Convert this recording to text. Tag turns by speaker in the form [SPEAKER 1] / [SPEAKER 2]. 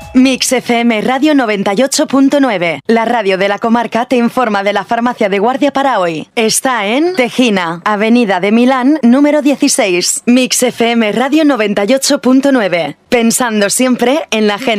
[SPEAKER 1] Mix FM Radio 98.9. La radio de la comarca te informa de la farmacia de guardia para hoy. Está en Tejina, Avenida de Milán, número 16. Mix FM Radio 98.9. Pensando siempre en la gente.